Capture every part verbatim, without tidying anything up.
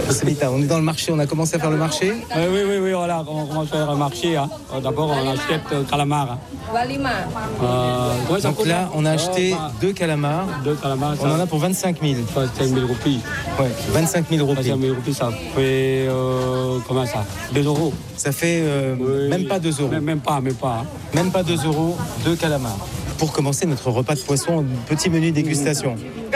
Semita, on est dans le marché, on a commencé à faire le marché. Oui, oui, oui, oui, voilà, on commence à faire le marché. Hein. D'abord, on achète euh, calamar. Hein. Euh, Donc là, on a acheté oh, deux calamars. Deux calamars. On en a pour vingt-cinq mille. vingt-cinq mille roupies. Ouais, vingt-cinq mille roupies. vingt-cinq mille roupies, ça fait, euh, comment ça, deux euros. Ça fait euh, Oui. même pas deux euros. Même, même pas, même pas. Hein. Même pas deux euros, deux calamars. Pour commencer notre repas de poisson, petit menu dégustation.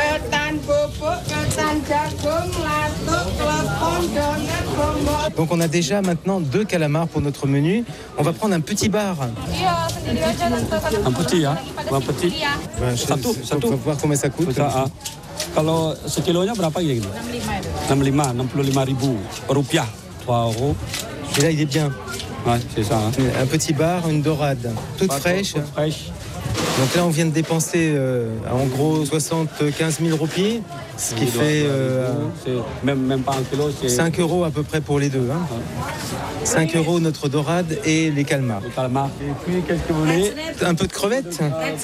Donc on a déjà maintenant deux calamars pour notre menu. On va prendre un petit bar. Un petit, hein? Un petit. Ouais, Satu, je- satu. On va voir combien ça coûte. Ça, ah. Kalau sekilonya berapa ya ini? enam puluh lima, enam puluh lima ribu rupiah, trois euros. Et là, il est bien. Ouais, c'est ça. Hein. Un petit bar, une dorade, toute Pas fraîche. trop fraîche. Donc là, on vient de dépenser euh, en gros soixante-quinze mille roupies, ce qui fait euh, C'est même, même pas un kilo, c'est cinq euros à peu près pour les deux. Hein. cinq euros notre dorade et les calmars. le calamar. Et puis, qu'est-ce que vous voulez? Un peu de crevettes.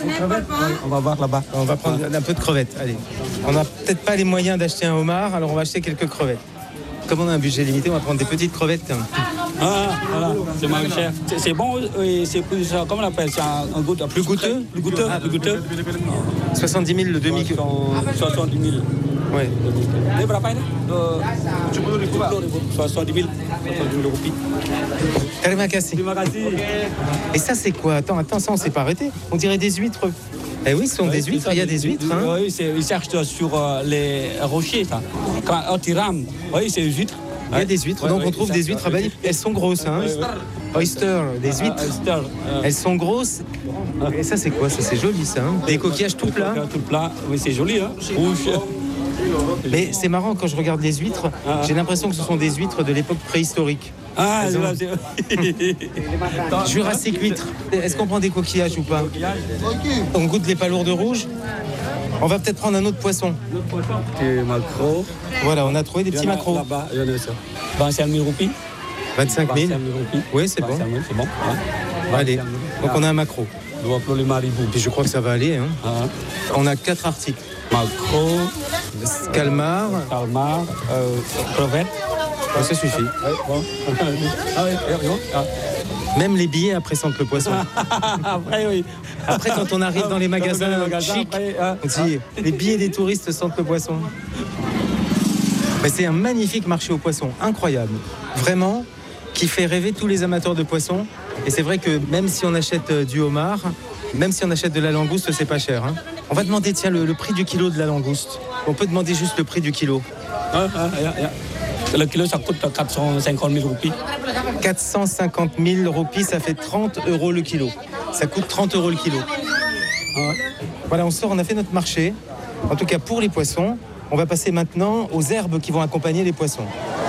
On va voir là-bas. On va prendre un peu de crevettes. Allez. On n'a peut-être pas les moyens d'acheter un homard, alors on va acheter quelques crevettes. Comme on a un budget limité, on va prendre des petites crevettes. Ah, voilà, c'est moins cher. C'est, c'est bon et c'est plus, comment on appelle, c'est un, un goût Plus goûteux. Plus goûteux, plus goûteux. soixante-dix mille le demi. soixante-dix mille. Ouais. Ini berapa ini? tujuh puluh ribu. soixante-dix mille. soixante-dix mille roupies. Terima kasih. Terima kasih. Et ça, c'est quoi? Attends, attends, ça, on s'est pas arrêté. On dirait des huîtres. Eh oui, ce sont des huîtres. Il y a des huîtres. Hein. Oui, c'est, ils cherchent sur euh, les rochers. Ça. Quand on tire, oui, c'est des huîtres. Il y a des huîtres. Donc on trouve des huîtres à Bali. Elles sont grosses. Hein. Oyster, des huîtres. Elles sont grosses. Et ça, c'est quoi? Ça, c'est joli, ça. Hein. Des coquillages tout plats. Tout plat. Oui, c'est joli, hein. Rouge. Mais c'est marrant, quand je regarde les huîtres, Ah. j'ai l'impression que ce sont des huîtres de l'époque préhistorique. Ah, Elles c'est ont- là, c'est... Jurassique huître. Est-ce qu'on prend des coquillages ou pas? On goûte les palourdes rouges. On va peut-être prendre un autre poisson. Des maquereaux. Voilà, on a trouvé des petits maquereaux. Là-bas, il y en a ça. vingt-cinq mille roupies. vingt-cinq mille. vingt-cinq mille roupies. Oui, c'est bon. vingt-cinq mille, c'est bon. Hein. Allez, donc on a un maquereau. deux puluh lima ribu. Puis je crois que ça va aller. Hein. Hein. On a quatre articles. Maquereau, Calmar, calmar, euh, crevettes. oh, ça suffit. Ouais, bon. Ah oui, oui, oui. Ah. Même les billets après sentent le poisson. Après, oui. Après, quand on arrive dans les magasins Dans les magasins, chics, après, hein. on dit les billets des touristes sentent le poisson. Mais c'est un magnifique marché aux poissons, incroyable. Vraiment, qui fait rêver tous les amateurs de poissons. Et c'est vrai que même si on achète euh, du homard, même si on achète de la langouste, c'est pas cher. Hein. On va demander, tiens, le, le prix du kilo de la langouste. On peut demander juste le prix du kilo. Ah, ah, yeah, yeah. Le kilo, ça coûte quatre cent cinquante mille roupies. quatre cent cinquante mille roupies, ça fait trente euros le kilo. Ça coûte trente euros le kilo. Voilà, on sort, on a fait notre marché. En tout cas, pour les poissons, on va passer maintenant aux herbes qui vont accompagner les poissons.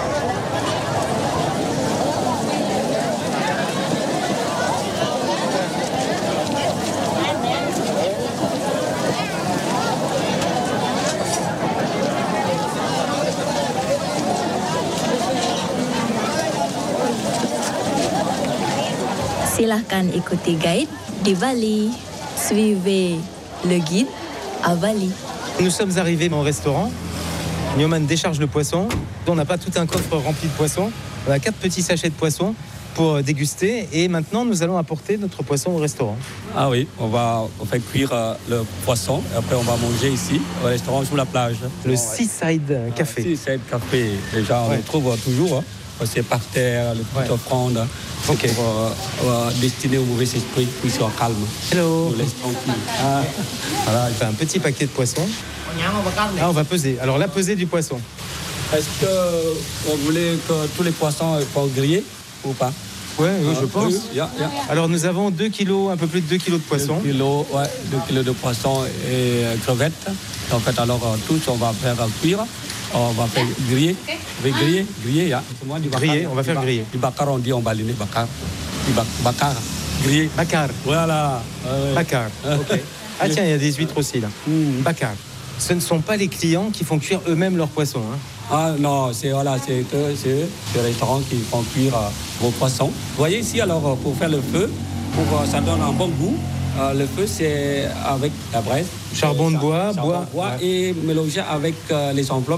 Silahkan ikuti guide di Bali. Suivez le guide à Bali. Nous sommes arrivés au restaurant. Nyoman décharge le poisson. On n'a pas tout un coffre rempli de poissons. On a quatre petits sachets de poissons pour déguster. Et maintenant, nous allons apporter notre poisson au restaurant. Ah oui, on va on fait cuire euh, le poisson. Et après, on va manger ici, au restaurant sous la plage. Le Ouais. Seaside Café. Seaside Café. Déjà, on Ouais. le trouve toujours. Hein. C'est par terre, les petites Ouais. offrandes. C'est Ok. pour euh, euh, destiner au mauvais esprit, qu'ils soient calmes. Hello. Nous laisse tranquille. Ah. Voilà. Enfin, un petit paquet de poissons. Ah, on va peser. Alors, la pesée du poisson. Est-ce que vous voulez que tous les poissons soient grillés ou pas? Ouais, oui, je Ah, pense. oui, yeah, yeah. Alors, nous avons deux kilos, un peu plus de deux kilos de poisson. deux kilos, ouais, deux kilos de poisson et euh, crevettes. En fait, alors, euh, tous, on va faire euh, cuire. On va faire griller. On va griller, griller, yeah. C'est moi, du bakar. Griller, on va faire Du ba- griller. Du bakar, on dit en balinais, bakar. Du ba- bakar, griller. Bakar. Voilà. Euh, Bakar. Ok. Ah, tiens, il y a des huîtres aussi, là. hmm. Bakar. Ce ne sont pas les clients qui font cuire eux-mêmes leurs poissons. Hein. Ah non, c'est voilà, c'est que c'est les restaurants qui font cuire euh, vos poissons. Vous voyez ici, alors, euh, pour faire le feu, pour, euh, ça donne un bon goût. Euh, le feu, c'est avec la braise. Charbon de Euh, bois, charbon bois. de bois Ouais. et mélangé avec euh, les enveloppes.